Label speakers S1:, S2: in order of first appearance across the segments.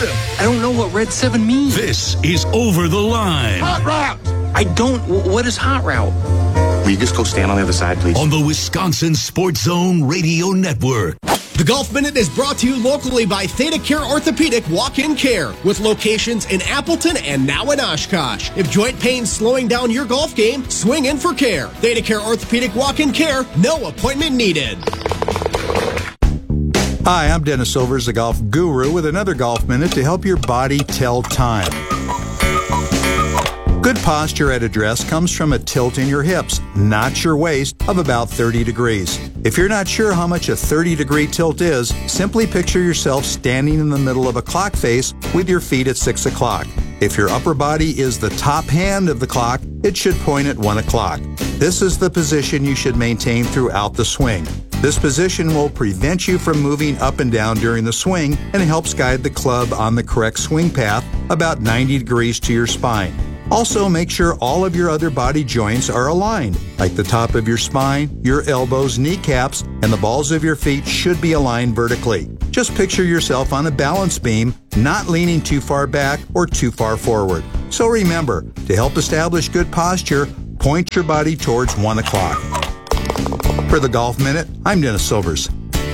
S1: them.
S2: I don't know what Red 7 means.
S1: This is Over the Line.
S3: Hot route.
S2: I don't. What is hot route?
S3: Will you just go stand on the other side, please?
S1: On the Wisconsin Sports Zone Radio Network.
S4: The Golf Minute is brought to you locally by ThedaCare Orthopedic Walk-In Care, with locations in Appleton and now in Oshkosh. If joint pain's slowing down your golf game, swing in for care. ThedaCare Orthopedic Walk-In Care, no appointment needed.
S5: Hi, I'm Dennis Silvers, the golf guru, with another Golf Minute to help your body tell time. Good posture at address comes from a tilt in your hips, not your waist, of about 30 degrees. If you're not sure how much a 30-degree tilt is, simply picture yourself standing in the middle of a clock face with your feet at 6 o'clock. If your upper body is the top hand of the clock, it should point at 1 o'clock. This is the position you should maintain throughout the swing. This position will prevent you from moving up and down during the swing and helps guide the club on the correct swing path about 90 degrees to your spine. Also, make sure all of your other body joints are aligned, like the top of your spine, your elbows, kneecaps, and the balls of your feet should be aligned vertically. Just picture yourself on a balance beam, not leaning too far back or too far forward. So remember, to help establish good posture, point your body towards 1 o'clock. For the Golf Minute, I'm Dennis Silvers.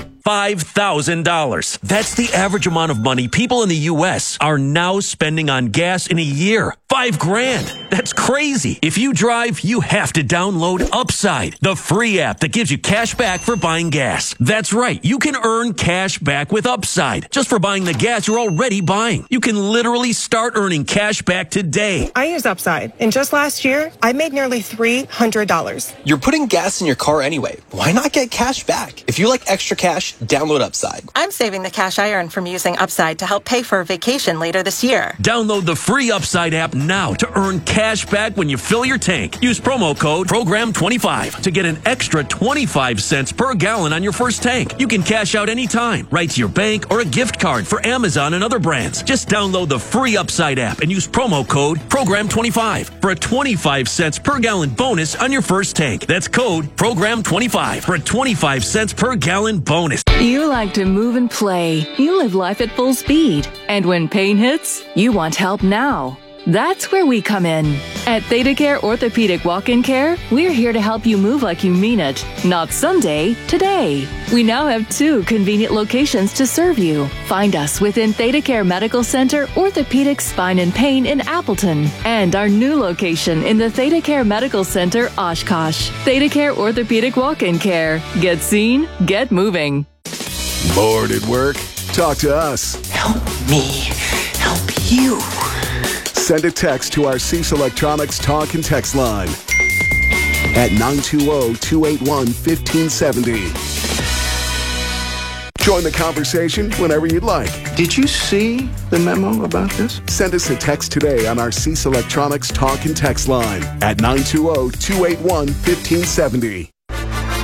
S6: $5,000. That's the average amount of money people in the U.S. are now spending on gas in a year. $5,000. That's crazy. If you drive, you have to download Upside, the free app that gives you cash back for buying gas. That's right. You can earn cash back with Upside just for buying the gas you're already buying. You can literally start earning cash back today.
S7: I use Upside, and just last year, I made nearly $300.
S8: You're putting gas in your car anyway. Why not get cash back? If you like extra cash, download Upside.
S7: I'm saving the cash I earn from using Upside to help pay for a vacation later this year.
S6: Download the free Upside app now to earn cash back when you fill your tank. Use promo code PROGRAM25 to get an extra 25 cents per gallon on your first tank. You can cash out anytime, right to your bank or a gift card for Amazon and other brands. Just download the free Upside app and use promo code PROGRAM25 for a 25 cents per gallon bonus on your first tank. That's code PROGRAM25 for a 25 cents per gallon bonus.
S9: You like to move and play. You live life at full speed. And when pain hits, you want help now. That's where we come in. At ThedaCare Orthopedic Walk-In Care, we're here to help you move like you mean it. Not someday, today. We now have 2 convenient locations to serve you. Find us within ThedaCare Medical Center, Orthopedic Spine and Pain in Appleton, and our new location in the ThedaCare Medical Center, Oshkosh. ThedaCare Orthopedic Walk-In Care. Get seen, get moving.
S10: Bored at work? Talk to us.
S11: Help me help you.
S10: Send a text to our Cease Electronics talk and text line at 920-281-1570. Join the conversation whenever you'd like.
S12: Did you see the memo about this?
S10: Send us a text today on our Cease Electronics talk and text line at 920-281-1570.